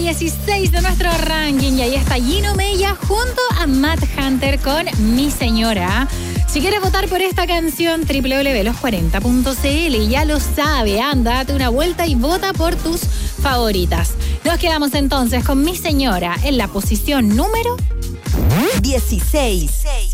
16 de nuestro ranking. Y ahí está Gino Mella junto a Matt Hunter con Mi Señora. Si quieres votar por esta canción, www.los40.cl. Ya lo sabe, anda, date una vuelta y vota por tus favoritas. Nos quedamos entonces con Mi Señora en la posición número 16.